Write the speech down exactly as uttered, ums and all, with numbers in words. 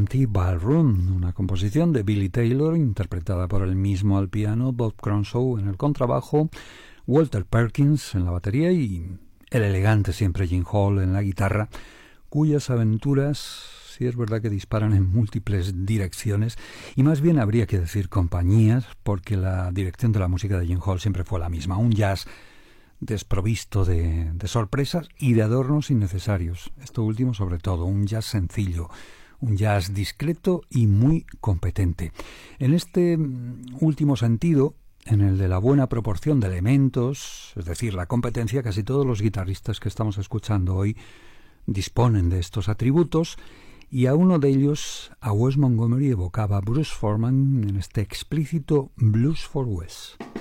Empty Ballroom, una composición de Billy Taylor interpretada por el mismo al piano, Bob Cronshaw en el contrabajo, Walter Perkins en la batería y el elegante siempre Gene Hall en la guitarra, cuyas aventuras, sí es verdad que disparan en múltiples direcciones, y más bien habría que decir compañías, porque la dirección de la música de Gene Hall siempre fue la misma, un jazz desprovisto de, de sorpresas y de adornos innecesarios. Esto último sobre todo, un jazz sencillo, un jazz discreto y muy competente. En este último sentido, en el de la buena proporción de elementos, es decir, la competencia, casi todos los guitarristas que estamos escuchando hoy disponen de estos atributos, y a uno de ellos, a Wes Montgomery, evocaba Bruce Forman en este explícito Blues for Wes.